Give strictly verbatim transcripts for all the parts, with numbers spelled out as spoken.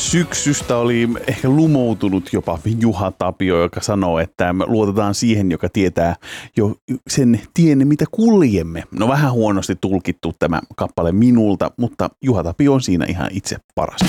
syksystä oli ehkä lumoutunut jopa Juha Tapio, joka sanoo, että me luotetaan siihen, joka tietää jo sen tien, mitä kuljemme. No vähän huonosti tulkittu tämä kappale minulta, mutta Juha Tapio on siinä ihan itse paras.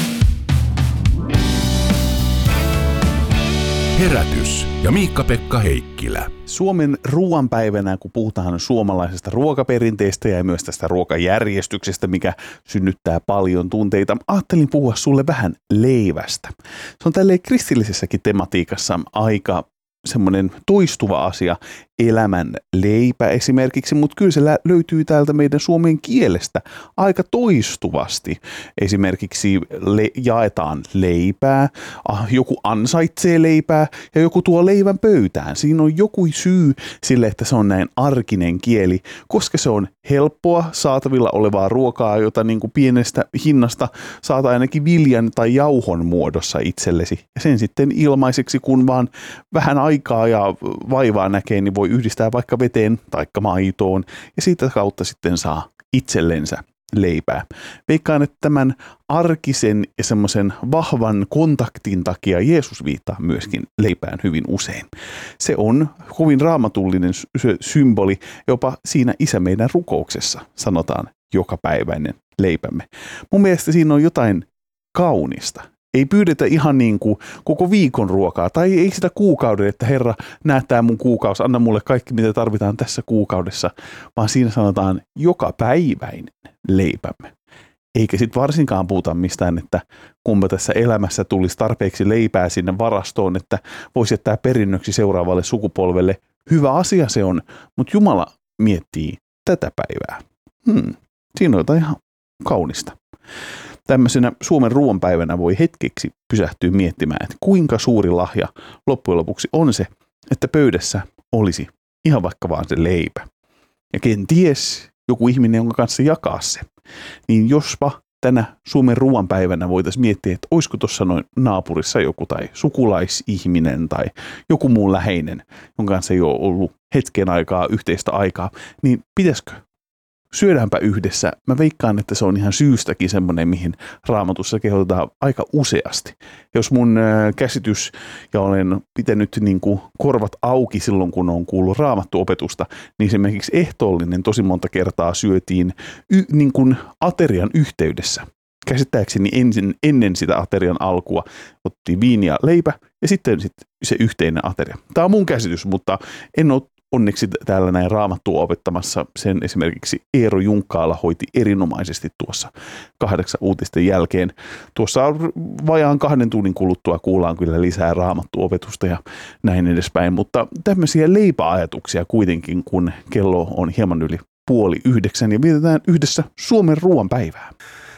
Herätys ja Miikka-Pekka Heikkilä. Suomen ruoanpäivänä, kun puhutaan suomalaisesta ruokaperinteestä ja myös tästä ruokajärjestyksestä, mikä synnyttää paljon tunteita, ajattelin puhua sulle vähän leivästä. Se on tälleen kristillisessäkin tematiikassa aika semmoinen toistuva asia, elämän leipä esimerkiksi, mutta kyllä se löytyy täältä meidän suomen kielestä aika toistuvasti. Esimerkiksi le- jaetaan leipää, joku ansaitsee leipää ja joku tuo leivän pöytään. Siinä on joku syy sille, että se on näin arkinen kieli, koska se on helppoa saatavilla olevaa ruokaa, jota niin kuin pienestä hinnasta saat ainakin viljan tai jauhon muodossa itsellesi. Ja sen sitten ilmaiseksi, kun vaan vähän aikaa ja vaivaa näkee, niin voi yhdistää vaikka veteen tai maitoon ja siitä kautta sitten saa itsellensä leipää. Veikkaan, että tämän arkisen ja semmoisen vahvan kontaktin takia Jeesus viittaa myöskin leipään hyvin usein. Se on kovin raamatullinen symboli, jopa siinä Isä meidän rukouksessa sanotaan jokapäiväinen leipämme. Mun mielestä siinä on jotain kaunista. Ei pyydetä ihan niin kuin koko viikon ruokaa tai ei sitä kuukauden, että Herra, näe tää mun kuukausi, anna mulle kaikki mitä tarvitaan tässä kuukaudessa, vaan siinä sanotaan jokapäiväinen leipämme. Eikä sitten varsinkaan puhuta mistään, että kumpa tässä elämässä tulisi tarpeeksi leipää sinne varastoon, että voisi jättää perinnöksi seuraavalle sukupolvelle. Hyvä asia se on, mutta Jumala miettii tätä päivää. Hmm, siinä on jotain ihan kaunista. Tämmöisenä Suomen ruoanpäivänä voi hetkeksi pysähtyä miettimään, että kuinka suuri lahja loppujen lopuksi on se, että pöydässä olisi ihan vaikka vaan se leipä. Ja kenties joku ihminen, jonka kanssa jakaa se. Niin jospa tänä Suomen ruoanpäivänä voitaisiin miettiä, että olisiko tuossa noin naapurissa joku tai sukulaisihminen tai joku muu läheinen, jonka kanssa ei ole ollut hetken aikaa, yhteistä aikaa, niin pitäisikö? Syödäänpä yhdessä. Mä veikkaan, että se on ihan syystäkin semmoinen, mihin Raamatussa kehotetaan aika useasti. Jos mun käsitys, ja olen pitänyt niin kuin korvat auki silloin, kun on kuullut Raamattuopetusta, niin esimerkiksi ehtoollinen tosi monta kertaa syötiin y- niin kuin aterian yhteydessä. Käsittääkseni ensin, ennen sitä aterian alkua otettiin viini ja leipä ja sitten sit se yhteinen ateria. Tämä on mun käsitys, mutta en ole onneksi täällä näin Raamattua opettamassa. Sen esimerkiksi Eero Junkkaala hoiti erinomaisesti tuossa kahdeksan uutisten jälkeen. Tuossa vajaan kahden tunnin kuluttua kuullaan kyllä lisää Raamattuopetusta ja näin edespäin. Mutta tämmöisiä leipäajatuksia kuitenkin, kun kello on hieman yli puoli yhdeksän ja vietetään yhdessä Suomen ruoanpäivää.